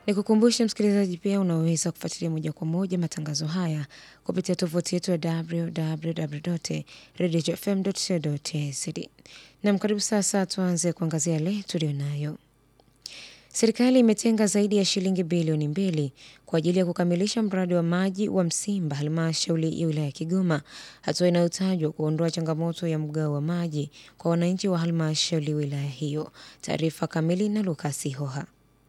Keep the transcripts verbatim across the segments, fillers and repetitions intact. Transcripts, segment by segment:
Nikukumbushe msikilizaji pia unaweza kufuatilia moja kwa moja matangazo haya kupitia tovuti yetu ya w w w dot radio f m dot co dot t z. Na mkaribu sasa tuanze kuangazia yale tulionayo. Serikali imetenga zaidi ya shilingi bilioni mbili kwa ajili ya kukamilisha mradi wa maji wa Msimba halmashauri ya wilaya ya Kigoma, hatua inayotajwa kuondoa changamoto ya mgao wa maji kwa wananchi wa halmashauri ya wilaya hiyo. Taarifa kamili na Lucas Hoha.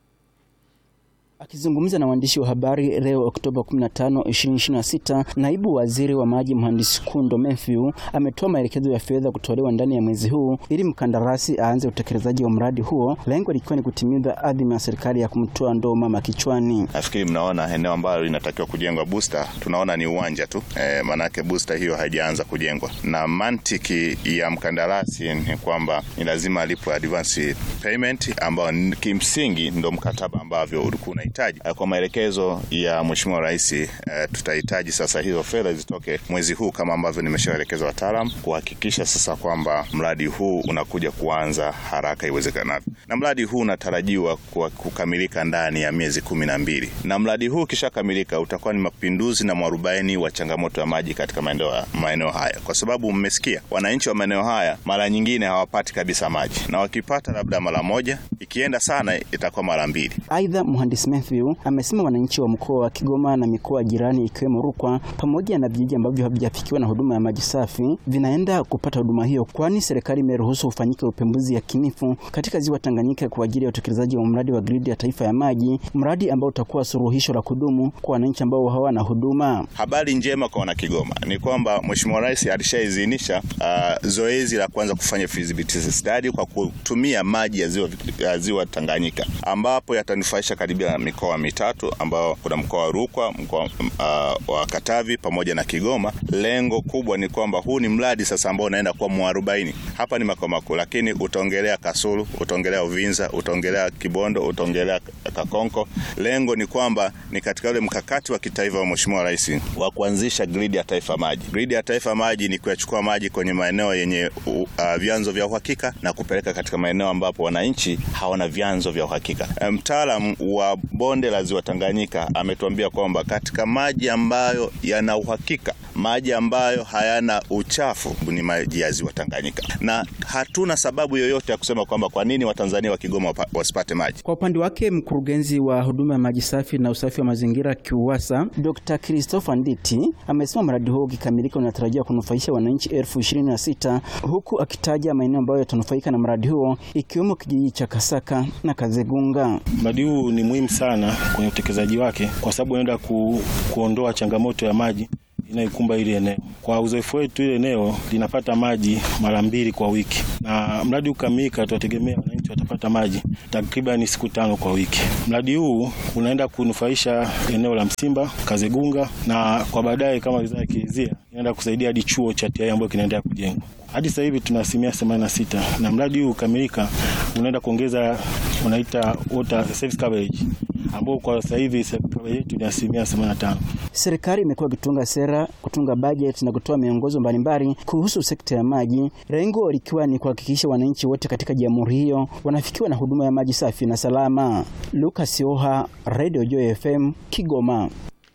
Akizungumza na waandishi wa habari leo Oktoba kumi na tano, ishirini ishirini na sita, naibu waziri wa maji Mhandisi Kundo Matthew ametoa maelekezo ya fedha kutolewa ndani ya mwezi huu ili mkandarasi aanze utekelezaji wa mradi huo, lengo likiwa ni kutimiza adhima ya serikali ya kumtoa ndoo mama kichwani. Nafikiri mnaona eneo ambalo linatakiwa kujengwa booster, tunaona ni uwanja tu. E, manake booster hiyo haijaanza kujengwa. Na mantiki ya mkandarasi ni kwamba ni lazima alipwe advance payment ambao kimsingi ndo mkataba ambavyo ulikuwa unahitaji. Kwa maelekezo ya Mheshimiwa Rais, e, tutahitaji sasa hizo fedha zitoke mwezi huu kama ambavyo nimeshaelekeza wataalamu kuhakikisha sasa kwamba mradi huu unakuja kuanza haraka iwezekanavyo. Na mradi huu unatarajiwa kukamilika ndani ya miezi kumi na mbili. Na mradi huu kisha kamilika utakuwa ni mapinduzi na mwarobaini wa changamoto ya maji katika maeneo maeneo haya. Kwa sababu mmesikia wananchi wa maeneo haya mara nyingine hawapati kabisa maji. Na wakipata labda mara moja, ikienda sana itakuwa mara mbili. Aidha, Mhandisi Matthew amesema wananchi wa mkoa wa Kigoma na mikoa jirani ikiwemo Rukwa pamoja na vijiji ambavyo havijafikiwa na huduma ya maji safi vinaenda kupata huduma hiyo, kwani serikali imeruhusu ufanyike upembuzi yakinifu katika ziwa Tanganyika kwa ajili ya utekelezaji wa mradi wa gridi ya taifa ya maji, mradi ambao utakuwa suluhisho la kudumu kwa wananchi ambao hawana huduma. Habari njema kwa wana Kigoma ni kwamba Mheshimiwa Rais alishaidhinisha uh, zoezi la kwanza kufanya feasibility study kwa kutumia maji ya ziwa, ya ziwa Tanganyika, ambapo yatanufaisha karibia mikoa mitatu ambao kuna mkoa wa Rukwa, mkoa uh, wa Katavi pamoja na Kigoma. Lengo kubwa ni kwamba huu ni mradi sasa ambao unaenda kwa mwarobaini. Hapa ni makao makuu, lakini utaongelea Kasulu, utaongelea Uvinza, utaongelea Kibondo, utaongelea Kakonko. Lengo ni kwamba ni katika ule mkakati wa kitaifa wa Mheshimiwa Rais wa kuanzisha gridi ya taifa maji. Gridi ya taifa maji ni kuyachukua maji kwenye maeneo yenye uh, vyanzo vya uhakika na kupeleka katika maeneo ambapo wananchi hawana vyanzo vya uhakika. Mtaalamu wa bonde la ziwa Tanganyika ametuambia kwamba katika maji ambayo yana uhakika, maji ambayo hayana uchafu ni maji ya ziwa Tanganyika. Na hatuna sababu yoyote ya kusema kwamba kwa nini Watanzania wa Kigoma wasipate maji. Kwa upande wake, mkurugenzi wa huduma ya maji safi na usafi wa mazingira KIUWASA, Doctor Christopher Nditi, amesema mradi huo ukikamilika unatarajia kunufaisha wananchi elfu ishirini na sita, huku akitaja maeneo ambayo yatanufaika na mradi huo ikiwemo kijiji cha Kasaka na Kazegunga. Mradi huu ni muhimu sana kwenye utekelezaji wake kwa sababu unaenda ku, kuondoa changamoto ya maji inayokumba ile eneo. Kwa uzoefu wetu, ile eneo linapata maji mara mbili kwa wiki. Na mradi ukamilika tutategemea wananchi watapata maji takriban siku tano kwa wiki. Mradi huu unaenda kunufaisha eneo la Msimba, Kazegunga, na kwa baadaye kama wizara ikizia inaenda kusaidia hadi chuo cha T I ambacho kinaendelea kujengwa. Hadi sasa hivi tuna asilimia themanini na sita, na mradi huu ukamilika unaenda kuongeza unaita water service coverage ambao kwa sasa hivi serikali yetu ni asilimia themanini na tano. Serikali imekuwa ikitunga sera, kutunga budget na kutoa miongozo mbalimbali kuhusu sekta ya maji, lengo likiwa ni kuhakikisha wananchi wote katika jamhuri hiyo wanafikiwa na huduma ya maji safi na salama. Lucas Hoha, Radio Joy F M, Kigoma.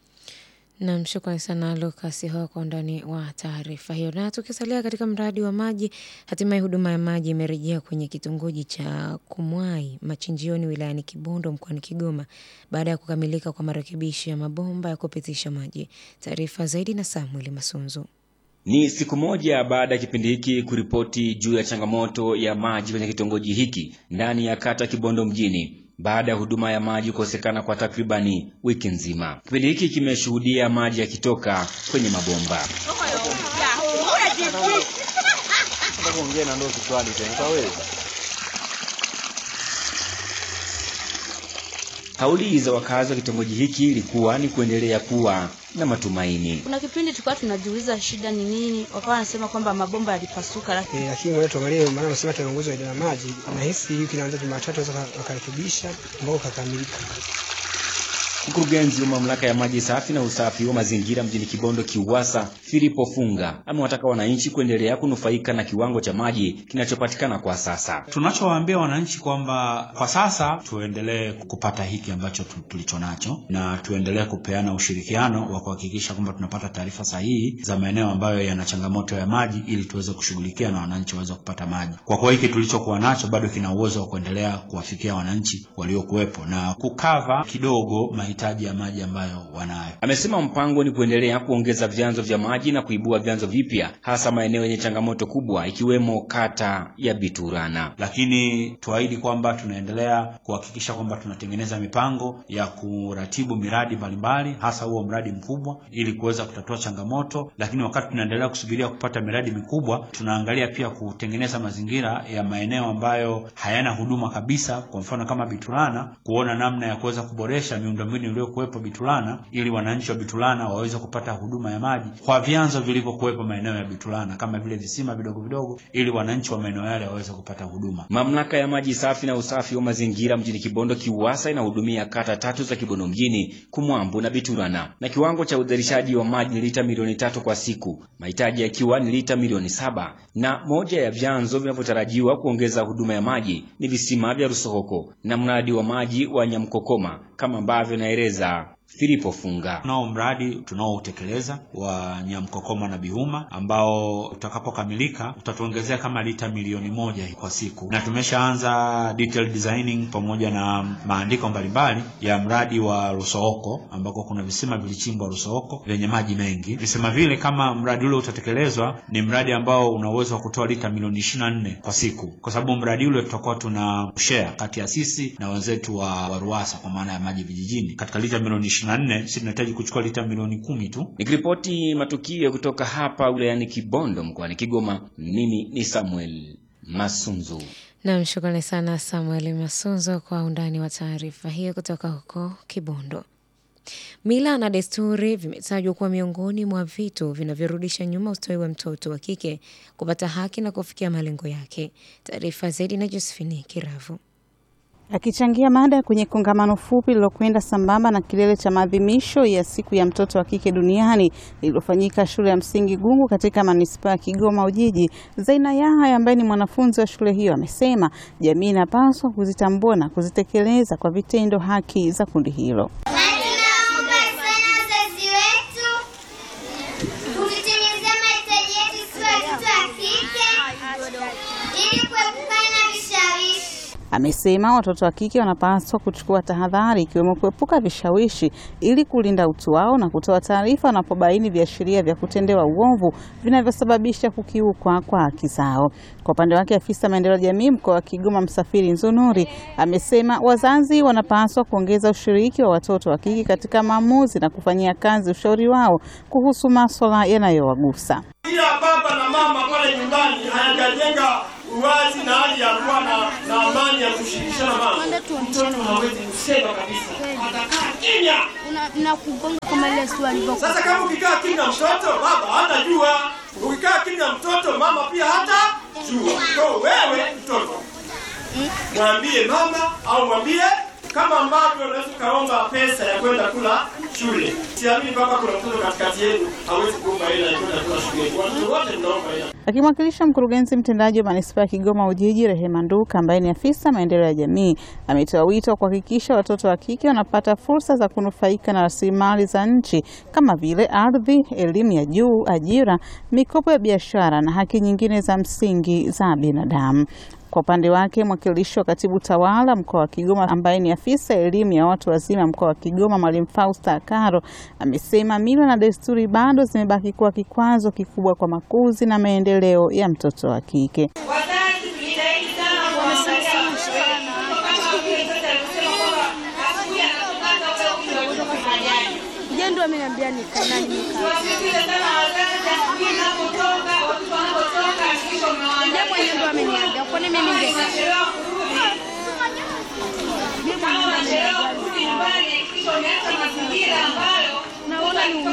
Na mshukrani sana Lucas Hoha kwa ndani wa taarifa hiyo. Na tukisalia katika mradi wa maji, hatimaye huduma ya maji imerejea kwenye kitongoji cha Kumwai Machinjioni wilayani Kibondo mkoani Kigoma baada ya kukamilika kwa marekebisho ya mabomba ya kupitisha maji. Taarifa zaidi na Samuel Masunzu. Ni siku moja baada ya kipindi hiki kuripoti juu ya changamoto ya maji kwenye kitongoji hiki ndani ya kata Kibondo mjini, baada ya huduma ya maji kukosekana kwa takribani wiki nzima. Kipindi hiki kimeshuhudia maji yakitoka kwenye mabomba. Kauli za wakazi wa kitongoji hiki ilikuwa ni kuendelea kuwa na matumaini. Kuna kipindi tulikuwa tunajiuliza shida ni nini, wakawa wanasema kwamba mabomba yalipasuka, lakini eh, lakini wale tuangalie maana wanasema kiongozi wa idara ya maji, na hisi hiki kinaanza Jumatatu sasa wakarekebisha mpaka kukamilika. Mkurugenzi wa mamlaka ya maji safi na usafi wa mazingira mjini Kibondo Kiwasa, Filipo Funga, amewataka wananchi kuendelea kunufaika na kiwango cha maji kinachopatikana kwa sasa. Tunachowaambia wananchi kwamba kwa sasa tuendelee kupata hiki ambacho tulicho nacho na tuendelee kupeana ushirikiano wa kuhakikisha kwamba tunapata taarifa sahihi za maeneo ambayo yana changamoto ya maji ili tuweze kushughulikia na wananchi waweze kupata maji. Kwa kuwa hiki tulichokuwa nacho bado kina uwezo wa kuendelea kuwafikia wananchi waliokuwepo na kukava kidogo mahitaji ya maji ambayo wanayo. Amesema mpango ni kuendelea kuongeza vyanzo vya maji na kuibua vyanzo vipya hasa maeneo yenye changamoto kubwa ikiwemo kata ya Biturana. Lakini tuahidi kwamba tunaendelea kuhakikisha kwamba tunatengeneza mipango ya kuratibu miradi mbalimbali hasa huo mradi mkubwa ili kuweza kutatua changamoto. Lakini wakati tunaendelea kusubiria kupata miradi mikubwa, tunaangalia pia kutengeneza mazingira ya maeneo ambayo hayana huduma kabisa, kwa mfano kama Biturana, kuona namna ya kuweza kuboresha miundombinu iliyokuwepo Biturana ili wananchi wa Biturana waweze kupata huduma ya maji kwa vyanzo vilivyokuwepo maeneo ya Biturana kama vile visima vidogo vidogo ili wananchi wa maeneo yale waweze kupata huduma. Mamlaka ya maji safi na usafi wa mazingira mjini Kibondo Kiwasa inahudumia kata tatu za Kibondo mjini, Kumwambo na Biturana, na kiwango cha uzalishaji wa maji ni lita milioni tatu kwa siku, mahitaji yakiwa ni lita milioni saba. Na moja ya vyanzo vinavyotarajiwa kuongeza huduma ya maji ni visima vya Rusohoko na mradi wa maji wa Nyamkokoma kama ambavyo naeleza Filipo Funga. Tunao mradi tunaoutekeleza wa Nyamkokoma na Bihuma ambao utakapokamilika utatuongezea kama lita milioni moja kwa siku. Na tumeshaanza detailed designing pamoja na maandiko mbalimbali ya mradi wa Rusohoko ambako kuna visima vilichimbwa Rusohoko vyenye maji mengi. Visima vile kama mradi ule utatekelezwa ni mradi ambao una uwezo wa kutoa lita milioni ishirini na nne kwa siku. Kwa sababu mradi ule tutakuwa tuna share kati ya sisi na wenzetu wa, wa Ruwasa kwa maana ya maji vijijini. Katika lita milioni ishirini na nne sisi tunahitaji kuchukua lita milioni kumi tu. Nikiripoti matukio kutoka hapa wilayani Kibondo mkoani Kigoma, mimi ni Samuel Masunzu. Na shukrani sana Samuel Masunzu kwa undani wa taarifa hiyo kutoka huko Kibondo. Mila na desturi vimetajwa kuwa miongoni mwa vitu vinavyorudisha nyuma ustawi wa mtoto wa kike kupata haki na kufikia malengo yake. Taarifa zaidi na Josephine Kiravu. Akichangia mada kwenye kongamano fupi lilokwenda sambamba na kilele cha maadhimisho ya siku ya mtoto wa kike duniani lililofanyika shule ya msingi Gungu katika manispaa ya Kigoma Ujiji, Zaina Yahya ambaye ni mwanafunzi wa shule hiyo amesema jamii inapaswa kuzitambua na kuzitekeleza kwa vitendo haki za kundi hilo. Amesema watoto wa kike wanapaswa kuchukua tahadhari ikiwemo kuepuka vishawishi ili kulinda utu wao na kutoa taarifa wanapobaini viashiria vya kutendewa uovu vinavyosababisha kukiukwa kwa haki zao. Kwa upande wake, afisa maendeleo ya jamii mkoa wa Kigoma Msafiri Nzunuri amesema wazazi wanapaswa kuongeza ushiriki wa watoto wa kike katika maamuzi na kufanyia kazi ushauri wao kuhusu masuala yanayowagusa. Kila baba na mama pale nyumbani hayajenga uwazi na hali ya kuwa na, na amani ya kushirikishana mambo. Mtoto hawezi kusema kabisa. Atakaa kimya. Na kugonga kama ile swali boko. Sasa kama ukikaa kimya mtoto baba hatajua. Ukikaa kimya mtoto mama pia hata jua. Kwa wewe mtoto. Mwambie mama au mwambie kama ambavyo unaweza kaomba pesa ya kwenda kula shule. Siamini kwamba kuna mtoto katikati yenu hawezi kuomba hela ya kwenda kula shule. Watu wote mnaomba hela. Akimwakilisha mkurugenzi mtendaji wa manispaa ya Kigoma Ujiji Rehema Nduka ambaye ni afisa maendeleo ya jamii, ametoa wito wa kuhakikisha watoto wa kike wanapata fursa za kunufaika na rasilimali za nchi kama vile ardhi, elimu ya juu, ajira, mikopo ya biashara na haki nyingine za msingi za binadamu. Kwa upande wake, mwakilishi wa katibu tawala mkoa wa Kigoma ambaye ni afisa elimu ya watu wazima mkoa wa Kigoma Mwalimu Fausta Karo amesema mila na desturi bado zimebaki kuwa kikwazo kikubwa kwa makuzi na maendeleo ya mtoto wa kike. Wazazi tulidai sana kuangalia Jendo ameniambia nikae nini ameniambia kwa nini mimi ningekaa naona ni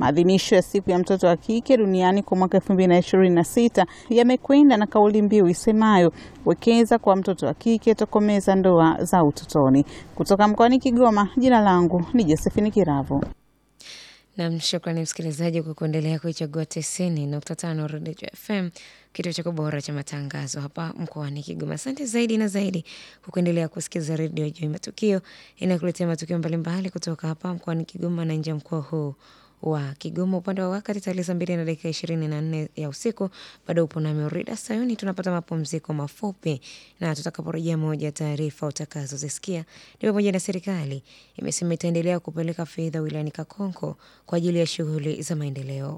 Maadhimisho ya siku ya mtoto wa kike duniani kwa mwaka elfu mbili na ishirini na sita yamekwenda na kauli mbiu isemayo wekeza kwa mtoto wa kike, tokomeza ndoa za utotoni. Kutoka mkoani Kigoma, jina langu ni Josephine Kiravo. Na shukrani msikilizaji kwa kuendelea kuichagua tisini nukta tano Radio F M, kituo chako bora cha matangazo hapa mkoani Kigoma. Asante zaidi na zaidi kwa kuendelea kusikiza Radio Joy Matukio, inakuletea matukio mbalimbali kutoka hapa mkoani Kigoma na nje ya mkoa huu wa Kigoma. Upande wa wakati tayari saa mbili na dakika ishirini na nne ya usiku, bado upo nami Rida Sayuni. Tunapata mapumziko mafupi, na tutakaporejea moja taarifa utakazozisikia ni pamoja na serikali imesema itaendelea kupeleka fedha wilayani Kakonko kwa ajili ya shughuli za maendeleo.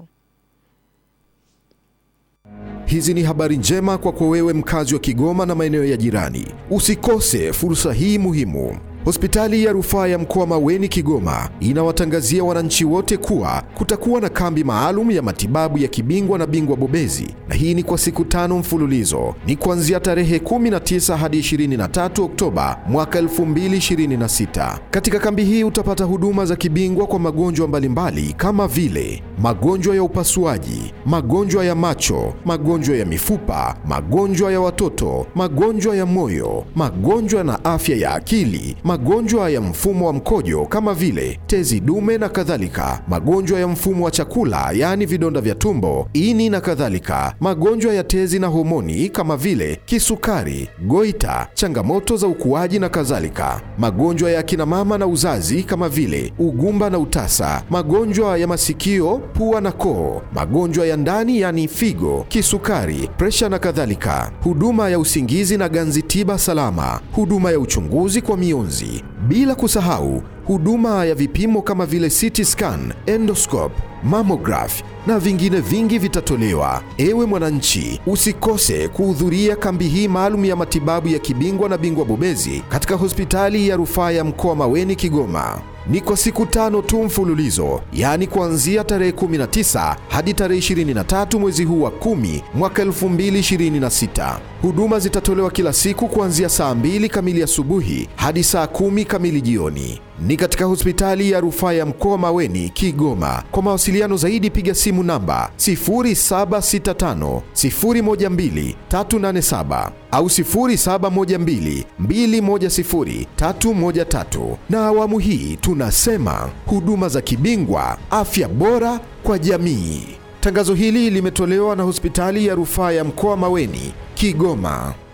Hizi ni habari njema kwa kwa wewe mkazi wa Kigoma na maeneo ya jirani. Usikose fursa hii muhimu. Hospitali ya Rufaa ya Mkoa Maweni Kigoma inawatangazia wananchi wote kuwa kutakuwa na kambi maalum ya matibabu ya kibingwa na bingwa bobezi, na hii ni kwa siku tano mfululizo. Ni kuanzia tarehe kumi na tisa hadi ishirini na tatu Oktoba mwaka elfu mbili ishirini na sita. Katika kambi hii utapata huduma za kibingwa kwa magonjwa mbalimbali kama vile magonjwa ya upasuaji, magonjwa ya macho, magonjwa ya mifupa, magonjwa ya watoto, magonjwa ya moyo, magonjwa na afya ya akili, magonjwa ya mfumo wa mkojo kama vile tezi dume na kadhalika, magonjwa ya mfumo wa chakula yaani vidonda vya tumbo, ini na kadhalika, magonjwa ya tezi na homoni kama vile kisukari, goita, changamoto za ukuaji na kadhalika, magonjwa ya kina mama na uzazi kama vile ugumba na utasa, magonjwa ya masikio, pua na koo, magonjwa ya ndani yaani figo, kisukari, presha na kadhalika, huduma ya usingizi na ganzi tiba salama, huduma ya uchunguzi kwa mionzi, bila kusahau huduma ya vipimo kama vile C T scan, endoscope, mammograph na vingine vingi vitatolewa. Ewe mwananchi, usikose kuhudhuria kambi hii maalum ya matibabu ya kibingwa na bingwa bobezi katika Hospitali ya Rufaa ya Mkoa Maweni Kigoma. Ni kwa siku tano tu mfululizo, yani kuanzia tarehe kumi na tisa hadi tarehe ishirini na tatu mwezi huu wa kumi mwaka elfu mbili ishirini na sita. Huduma zitatolewa kila siku kuanzia saa mbili kamili asubuhi hadi saa kumi kamili jioni. Ni katika Hospitali ya Rufaa ya Mkoa Maweni Kigoma. Kwa mawasiliano zaidi piga simu namba sifuri saba sita tano sifuri moja mbili tatu nane saba au sifuri saba moja mbili mbili moja sifuri tatu moja tatu. Na awamu hii tunasema huduma za kibingwa, afya bora kwa jamii. Tangazo hili limetolewa na Hospitali ya Rufaa ya Mkoa Maweni Kigoma.